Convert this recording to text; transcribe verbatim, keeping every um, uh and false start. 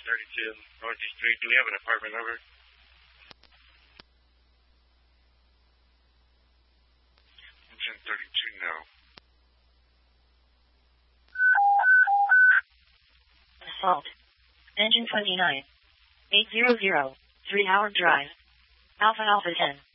thirty-two Northeast Street. Do we have an apartment number? ten thirty-two now. Assault. Engine twenty-nine. eight hundred. three hour drive. Alpha Alpha ten.